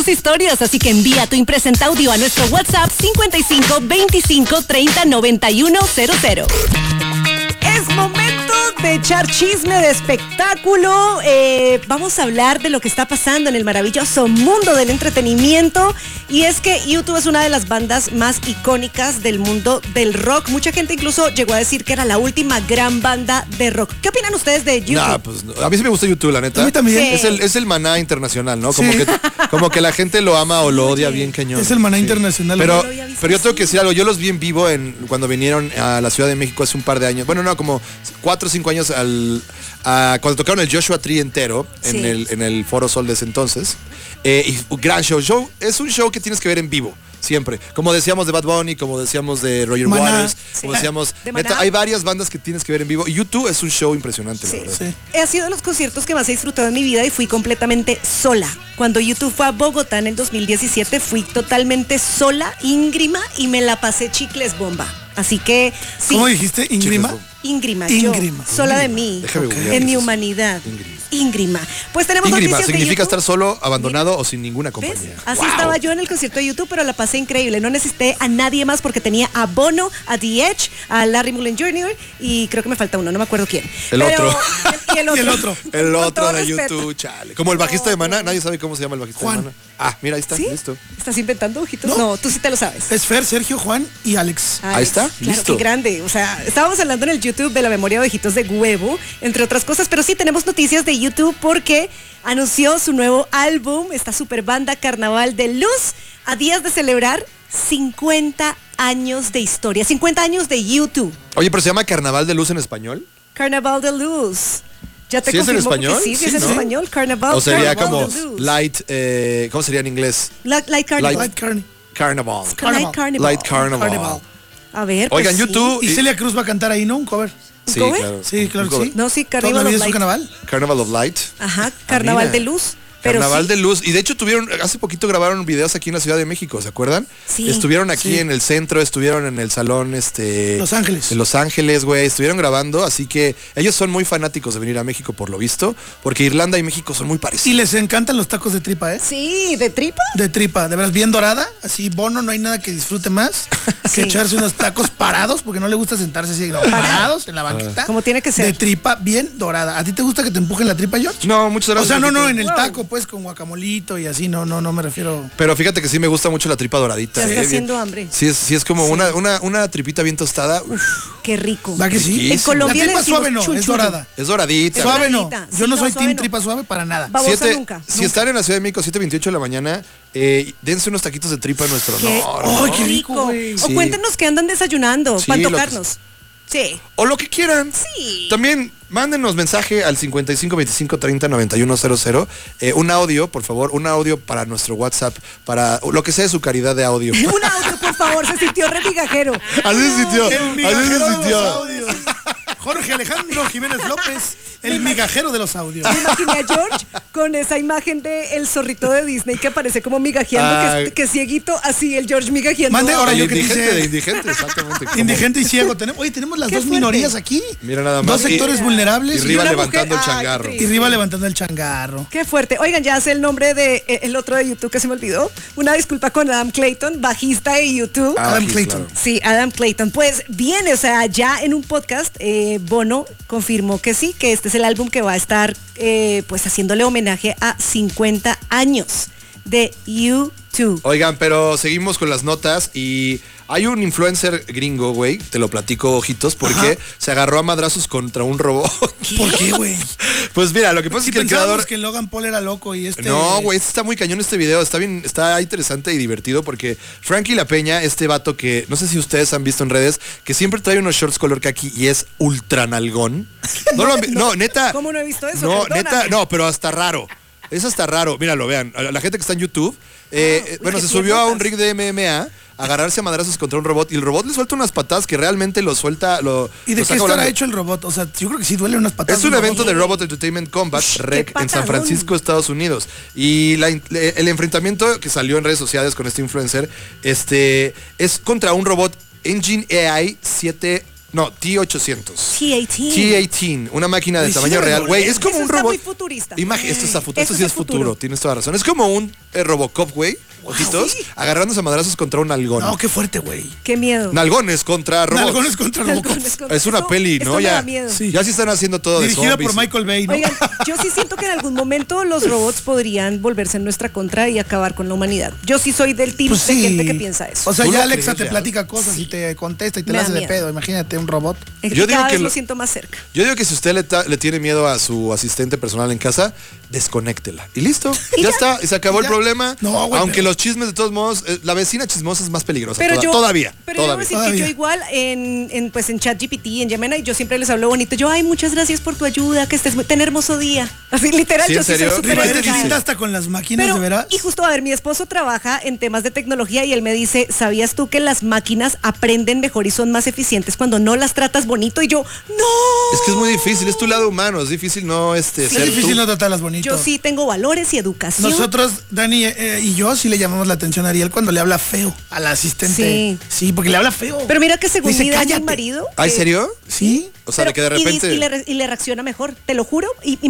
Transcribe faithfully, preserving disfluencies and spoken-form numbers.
historias, así que envía tu impresenta audio a nuestro WhatsApp cincuenta y cinco veinticinco treinta noventa y uno cero cero. Es momento de echar chisme de espectáculo. Eh, vamos a hablar de lo que está pasando en el maravilloso mundo del entretenimiento. Y es que U dos es una de las bandas más icónicas del mundo del rock. Mucha gente incluso llegó a decir que era la última gran banda de rock. ¿Qué opinan ustedes de U dos? Nah, pues, a mí sí me gusta U dos, la neta. A mí también. Sí. Es, el, es el maná internacional, ¿no? Como, sí. que, como que la gente lo ama o lo odia bien cañón. Es el maná sí. internacional. Pero, pero yo tengo que decir algo. Yo los vi en vivo en, cuando vinieron a la Ciudad de México hace un par de años. Bueno, no, como cuatro o cinco años al, a, cuando tocaron el Joshua Tree entero en, sí. el, en el Foro Sol de ese entonces. Eh, y un gran show. show. Es un show que tienes que ver en vivo. Siempre. Como decíamos de Bad Bunny, como decíamos de Roger Maná, Waters, sí. como decíamos... Neta, hay varias bandas que tienes que ver en vivo. Y U dos es un show impresionante, sí. la verdad. Sí. Ha sido de los conciertos que más he disfrutado en mi vida y fui completamente sola. Cuando U dos fue a Bogotá en el dos mil diecisiete, fui totalmente sola, íngrima, y me la pasé chicles bomba. Así que... Sí. ¿Cómo dijiste? ¿Íngrima? Íngrima, íngrima. Yo, sola de mí, okay. en mi humanidad. Íngrima. íngrima. Pues tenemos íngrima, noticias significa de estar solo, abandonado o sin ninguna compañía. ¿Ves? Así wow. estaba yo en el concierto de U dos, pero la pasé increíble. No necesité a nadie más porque tenía a Bono, a The Edge, a Larry Mullen junior y creo que me falta uno, no me acuerdo quién. El pero, otro. Y el otro. el otro. El otro de respeto. U dos, chale. Como el bajista de Maná, nadie sabe cómo se llama el bajista Juan. de Maná. Ah, mira, ahí está, ¿Sí? listo. ¿Estás inventando, ojitos? No. no, tú sí te lo sabes. Es Fer, Sergio, Juan y Alex. Alex. Ahí está, claro, listo. Qué grande. O sea, estábamos hablando en el YouTube de la memoria de ojitos de huevo, entre otras cosas, pero sí tenemos noticias de U dos porque anunció su nuevo álbum, esta super banda Carnaval de Luz, a días de celebrar cincuenta años de historia, cincuenta años de U dos. Oye, pero se llama Carnaval de Luz en español. Carnaval de Luz. ¿Ya te ¿Sí es en español? Sí, sí, sí, es en ¿no? español, Carnaval. O sería Carnaval como Light, eh, ¿cómo sería en inglés? Light, light Carnival. Light Carnival. Carnival. Light Carnival. Light Carnival. Carnival. A ver, pues oigan, sí. YouTube. Y Celia Cruz va a cantar ahí, ¿no? Un cover. Sí, cover? claro. Sí, claro que sí. No, sí, Carnival of Light. ¿Es un carnaval? Carnival of Light. Ajá, Carnaval ah, de Luz. Pero Carnaval sí. de Luz. Y de hecho tuvieron, hace poquito grabaron videos aquí en la Ciudad de México, ¿se acuerdan? Sí. Estuvieron aquí sí. en el centro, estuvieron en el salón, este... Los Ángeles. De Los Ángeles, güey. Estuvieron grabando, así que ellos son muy fanáticos de venir a México, por lo visto, porque Irlanda y México son muy parecidos. Y les encantan los tacos de tripa, ¿eh? Sí, ¿de tripa? De tripa, de veras, bien dorada. Así, Bono, no hay nada que disfrute más sí. que echarse unos tacos parados, porque no le gusta sentarse así, no, parados en la banqueta. Como tiene que ser. De tripa bien dorada. ¿A ti te gusta que te empujen la tripa, George? No, muchas gracias. O sea, no, no, en el wow. taco, pues, con guacamole y así, no, no, no me refiero. Pero fíjate que sí me gusta mucho la tripa doradita. Ya está eh, haciendo bien. hambre. Sí es, sí es como sí. Una, una, una tripita bien tostada. Uf. Qué rico. ¿Va que sí? En Colombia la tripa suave no, chun, es dorada. Es doradita. Suave no. Sí, Yo no, no soy suave team no. tripa suave para nada. Babosa Siete, nunca. Si nunca. están en la Ciudad de México, siete veintiocho de la mañana, eh, dense unos taquitos de tripa en nuestro ¿Qué? honor. ¡Ay, ¿no? qué rico, güey! O Sí. cuéntenos qué andan desayunando Sí, para lo que- tocarnos. Sí. O lo que quieran. Sí. También mándenos mensaje al cincuenta y cinco veinticinco treinta noventa y uno cero cero. Eh, un audio, por favor, un audio para nuestro WhatsApp, para lo que sea de su calidad de audio. Un audio, por favor, se sintió re migajero. Así se sintió. El Así migajero se de los sintió. audios. Jorge Alejandro Jiménez López, el migajero de los audios. Me imaginé a George con esa imagen de el zorrito de Disney que aparece como migajeando, Ah. que, que cieguito, así el George migajeando. Mande ahora El yo que indigente dice- de indigente, exactamente. como- Indigente y ciego. Tenemos, oye, tenemos las Qué dos fuerte. minorías aquí. Mira nada más. Dos sectores Y- vulnerables. Y Riva una levantando mujer- el Ay, changarro. qué Y Riva levantando el changarro. Qué fuerte. Oigan, ya sé el nombre de eh, el otro de YouTube que se me olvidó. Una disculpa con Adam Clayton, bajista de YouTube. Ah, Adam sí, Clayton. claro. Sí, Adam Clayton. Pues viene, o sea, ya en un podcast, eh, Bono confirmó que sí, que este es el álbum que va a estar eh, pues haciéndole homenaje a cincuenta años de U dos. Oigan, pero seguimos con las notas y hay un influencer gringo, güey, te lo platico, ojitos, porque Ajá. se agarró a madrazos contra un robot. ¿Por qué, güey? Pues mira, lo que pasa Si es que el pensábamos creador... que Logan Paul era loco y este... No, güey, este está muy cañón este video, está bien, está interesante y divertido porque Frankie La Peña, este vato que, no sé si ustedes han visto en redes, que siempre trae unos shorts color khaki y es ultra nalgón. No, lo han vi- no, neta. ¿Cómo no he visto eso? No, Perdóname. neta, no, pero hasta raro. Es hasta raro, míralo, vean, a la gente que está en YouTube, eh, eh, bueno, se subió a un ring de M M A, a agarrarse a madrazos contra un robot y el robot le suelta unas patadas que realmente lo suelta, lo... ¿Y de lo qué saca estará volando. hecho el robot? O sea, yo creo que sí duele unas patadas. Es un ¿no? evento de Robot Entertainment Combat, R E C, en San patadón. Francisco, Estados Unidos. Y la in- le- el enfrentamiento que salió en redes sociales con este influencer, este, es contra un robot Engine A I siete No, T ochocientos. T dieciocho. T dieciocho, una máquina de Ay, tamaño sí, real. Güey, es como Eso un está robot. muy futurista. Imag- esto está futuro, esto Eso sí es es el futuro. futuro. Tienes toda razón. Es como un eh, Robocop, güey. Ojitos, sí. agarrándose a madrazos contra un nalgón. No, qué fuerte, güey. Qué miedo. Nalgones contra robots. Nalgones contra Robocop. Nalgones contra- Es una Esto- peli, esto ¿no? me Ya, da miedo. Sí. ya sí están haciendo todo de Dirigida zombies. por Michael Bay, ¿no? Oigan, yo sí siento que en algún momento los robots podrían volverse en nuestra contra y acabar con la humanidad. Yo sí soy del team Pues de sí. gente que piensa eso. O sea, ¿Tú ya lo Alexa crees, te ya? platica cosas y te contesta y te Me la da hace de miedo. pedo. Imagínate un robot. Es que yo digo cada que vez lo- lo siento más cerca. Yo digo que si usted le, ta- le tiene miedo a su asistente personal en casa, desconéctela. Y listo. ¿Y ya, ya? está. Y se acabó ¿Y el ya? problema. No, güey, Aunque pero- los chismes, de todos modos, eh, la vecina chismosa es más peligrosa. Pero toda- yo, todavía. pero yo debo todavía. decir Todavía. que yo igual en, en, pues en ChatGPT, en Gemini, yo siempre les hablo bonito. Yo, ay, muchas gracias por tu ayuda, que estés muy, ten hermoso día. Así, literal, ¿Sí, yo en sí soy serio? súper ¿Y qué te Eres dice? linda hasta con las máquinas, Pero, de veras. y justo, a ver, mi esposo trabaja en temas de tecnología y él me dice, ¿sabías tú que las máquinas aprenden mejor y son más eficientes cuando no las tratas bonito? Y yo, no. Es que es muy difícil, es tu lado humano, es difícil no este, Es ser difícil tú. no tratarlas bonito. Yo sí tengo valores y educación. Nosotros, Dani eh, y yo, sí le llamamos la atención a Ariel cuando le habla feo a la asistente. Sí. Sí, porque le habla feo. Pero mira que según Dice, mi daño "Cállate". el marido. ¿Ah, en eh, serio? Sí. O sea, pero- de que de y dice- repente... Y, le, re- y le reacciona mejor, te lo juro. Y, y